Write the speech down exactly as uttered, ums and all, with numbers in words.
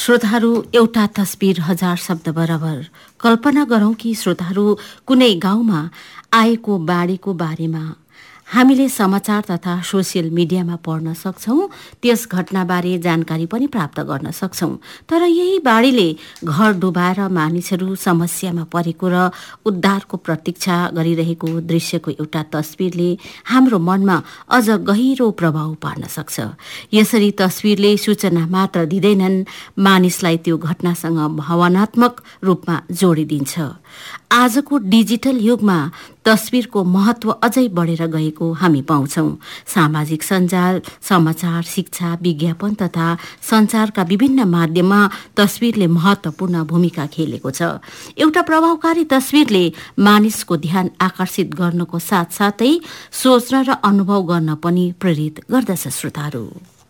श्रोताहरू, एउटा तस्बिर हजार शब्द बराबर। कल्पना गरौं कि श्रोताहरू कुनै गाउँमा आएको बाढीको बारेमा हामीले समाचार तथा सोसियल मिडियामा पढ्न सक्छौं, त्यस घटनाबारे जानकारी पनि प्राप्त गर्न सक्छौं। तर यही बाढीले घर डुबाएर मानिसहरू समस्यामा परेको र उद्धारको प्रतीक्षा गरिरहेको दृश्यको एउटा तस्बिरले हाम्रो मनमा अझ गहिरो प्रभाव पार्न सक्छ। यसरी तस्बिरले सूचना मात्र दिँदैनन्, मानिसलाई त्यो घटनासँग भावनात्मक रूपमा जोडिदिन्छ। आजको डिजिटल युगमा तस्बिरको महत्व अझै बढेर गएको हामी पाउँछौं। सामाजिक सञ्जाल, समाचार, शिक्षा, विज्ञापन तथा सञ्चारका विभिन्न माध्यममा तस्बिरले महत्वपूर्ण भूमिका खेलेको छ। एउटा प्रभावकारी तस्बिरले मानिसको ध्यान आकर्षित गर्नको साथसाथै सोच्न र अनुभव गर्न पनि प्रेरित गर्दछ। श्रोताहरू,